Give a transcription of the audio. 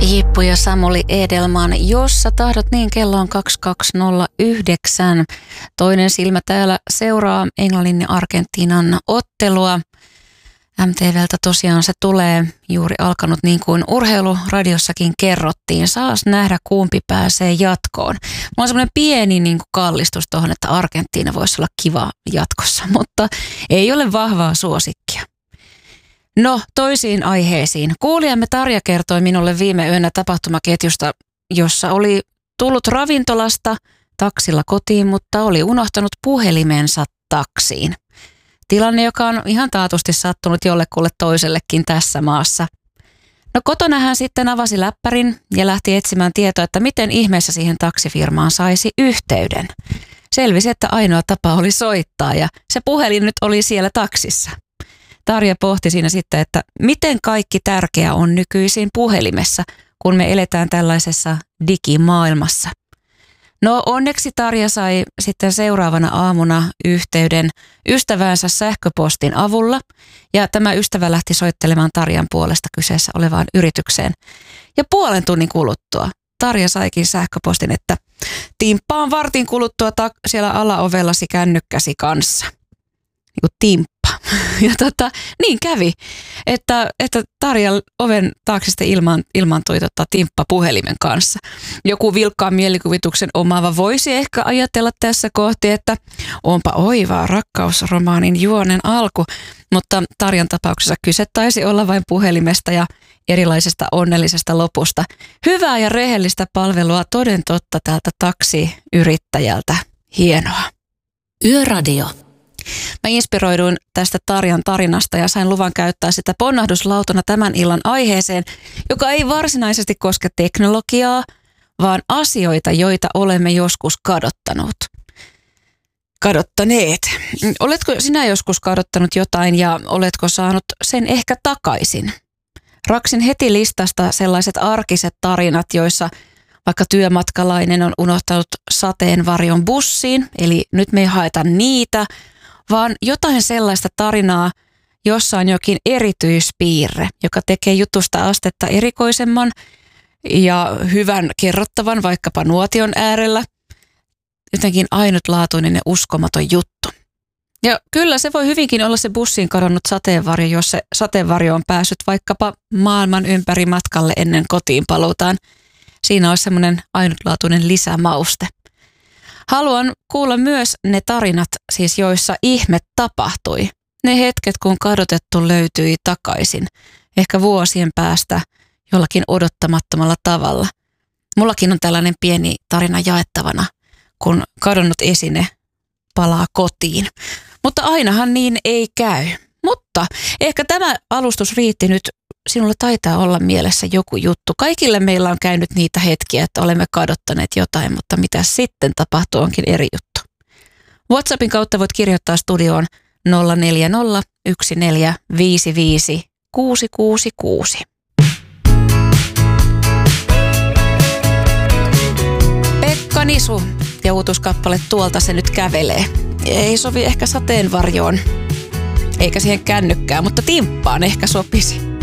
Jippu ja Samuli Edelman, jos sä tahdot, niin kello on 22.09. Toinen silmä täällä seuraa Englannin ja Argentiinan ottelua. MTVltä tosiaan se tulee juuri alkanut, niin kuin urheiluradiossakin kerrottiin. Saas nähdä, kumpi pääsee jatkoon. Mulla on semmoinen pieni niin kuin kallistus tuohon, että Argentiina voisi olla kiva jatkossa, mutta ei ole vahvaa suosikkia. No, toisiin aiheisiin. Kuulijamme Tarja kertoi minulle viime yönä tapahtumaketjusta, jossa oli tullut ravintolasta taksilla kotiin, mutta oli unohtanut puhelimensa taksiin. Tilanne, joka on ihan taatusti sattunut jollekulle toisellekin tässä maassa. No, kotona hän sitten avasi läppärin ja lähti etsimään tietoa, että miten ihmeessä siihen taksifirmaan saisi yhteyden. Selvisi, että ainoa tapa oli soittaa ja se puhelin nyt oli siellä taksissa. Tarja pohti siinä sitten, että miten kaikki tärkeä on nykyisin puhelimessa, kun me eletään tällaisessa digimaailmassa. No, onneksi Tarja sai sitten seuraavana aamuna yhteyden ystäväänsä sähköpostin avulla ja tämä ystävä lähti soittelemaan Tarjan puolesta kyseessä olevaan yritykseen. Ja puolen tunnin kuluttua Tarja saikin sähköpostin, että timppaan vartin kuluttua siellä alaovellasi kännykkäsi kanssa. Niin kuin timppa. Ja niin kävi, että Tarja oven taaksesta ilmaantui timppa puhelimen kanssa. Joku vilkkaan mielikuvituksen omaava voisi ehkä ajatella tässä kohti, että onpa oivaa rakkausromaanin juonen alku, mutta Tarjan tapauksessa kyse taisi olla vain puhelimesta ja erilaisesta onnellisesta lopusta. Hyvää ja rehellistä palvelua toden totta tältä taksiyrittäjältä. Hienoa. Yöradio. Mä inspiroiduin tästä Tarjan tarinasta ja sain luvan käyttää sitä ponnahduslautana tämän illan aiheeseen, joka ei varsinaisesti koske teknologiaa, vaan asioita, joita olemme joskus kadottaneet. Oletko sinä joskus kadottanut jotain ja oletko saanut sen ehkä takaisin? Raksin heti listasta sellaiset arkiset tarinat, joissa vaikka työmatkalainen on unohtanut sateenvarjon bussiin, eli nyt me ei haeta niitä, vaan jotain sellaista tarinaa, jossa on jokin erityispiirre, joka tekee jutusta astetta erikoisemman ja hyvän kerrottavan vaikkapa nuotion äärellä. Jotenkin ainutlaatuinen ja uskomaton juttu. Ja kyllä se voi hyvinkin olla se bussiin kadonnut sateenvarjo, jos se sateenvarjo on päässyt vaikkapa maailman ympäri matkalle ennen kotiin paluutaan. Siinä olisi semmoinen ainutlaatuinen lisämauste. Haluan kuulla myös ne tarinat, siis joissa ihme tapahtui. Ne hetket, kun kadotettu löytyi takaisin, ehkä vuosien päästä jollakin odottamattomalla tavalla. Mullakin on tällainen pieni tarina jaettavana, kun kadonnut esine palaa kotiin. Mutta ainahan niin ei käy. Mutta ehkä tämä alustus riitti nyt. Sinulla taitaa olla mielessä joku juttu. Kaikille meillä on käynyt niitä hetkiä, että olemme kadottaneet jotain, mutta mitä sitten tapahtuu onkin eri juttu. WhatsAppin kautta voit kirjoittaa studioon 040 1455 666. Pekka Nisu ja uutuuskappale Tuolta se nyt kävelee. Ei sovi ehkä sateenvarjoon, eikä siihen kännykkään, mutta timppaan ehkä sopisi.